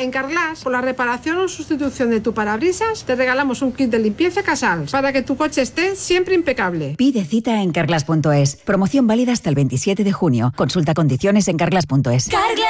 En Carglass, por la reparación o sustitución de tu parabrisas, te regalamos un kit de limpieza Casals para que tu coche esté siempre impecable. Pide cita en carglass.es. Promoción válida hasta el 27 de junio. Consulta condiciones en carglass.es. Carglass.